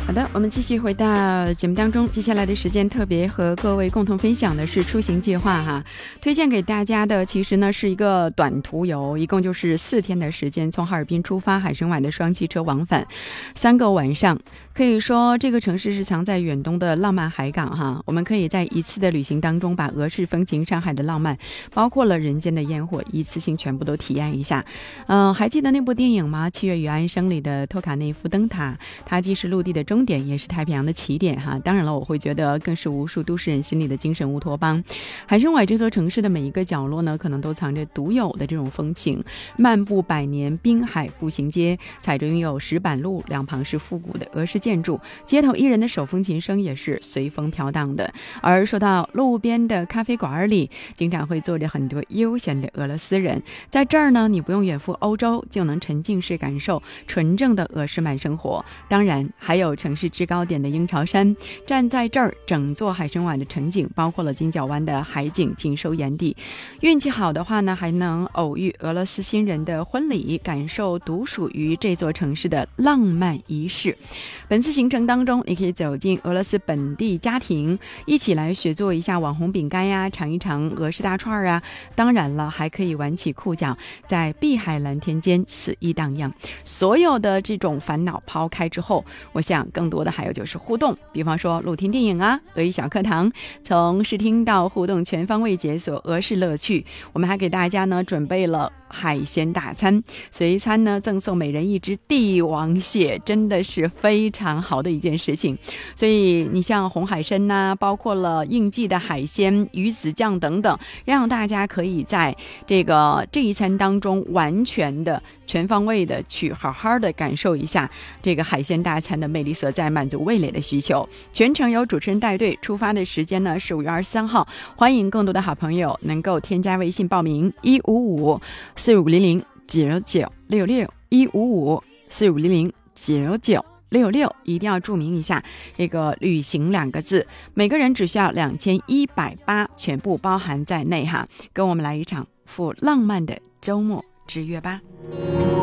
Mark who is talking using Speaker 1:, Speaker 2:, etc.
Speaker 1: 好的，我们继续回到节目当中，接下来的时间特别和各位共同分享的是出行计划哈。推荐给大家的其实呢是一个短途游，一共就是4天的时间，从哈尔滨出发，海参崴的双汽车往返3个晚上。可以说这个城市是藏在远东的浪漫海港哈，我们可以在一次的旅行当中把俄式风情、上海的浪漫，包括了人间的烟火，一次性全部都体验一下。还记得那部电影吗？七月与安生里的托卡内夫灯塔，它既是陆地的终点，也是太平洋的起点哈。当然了，我会觉得更是无数都市人心里的精神乌托邦。海参崴这座城市的每一个角落呢，可能都藏着独有的这种风情。漫步百年滨海步行街，踩着拥有石板路，两旁是复古的俄式建筑，街头艺人的手风琴声也是随风飘荡的。而说到路边的咖啡馆里，经常会坐着很多悠闲的俄罗斯人。在这儿呢，你不用远赴欧洲，就能沉浸式感受纯正的俄式慢生活。当然还有城市制高点的鹰巢山，站在这儿，整座海参崴的城景，包括了金角湾的海景尽收眼底。运气好的话呢，还能偶遇俄罗斯新人的婚礼，感受独属于这座城市的浪漫仪式。本次行程当中，你可以走进俄罗斯本地家庭，一起来学做一下网红饼干呀，尝一尝俄式大串啊。当然了，还可以挽起裤脚，在碧海蓝天间肆意荡漾。所有的这种烦恼抛开之后，我想更多的还有就是互动，比方说露天电影啊，俄语小课堂，从试听到互动，全方位解锁俄式乐趣。我们还给大家呢准备了海鲜大餐，随餐呢赠送每人1只帝王蟹，真的是非常好的一件事情。所以你像红海参呐，包括了应季的海鲜、鱼子酱等等，让大家可以在这一餐当中完全的全方位的去好好的感受一下这个海鲜大餐的魅力所在，满足味蕾的需求。全程由主持人带队，出发的时间呢是5月23号，欢迎更多的好朋友能够添加微信报名15545009966，15545009966，一定要注明一下这个旅行2个字，每个人只需要2180，全部包含在内哈。跟我们来一场赴浪漫的周末之约吧。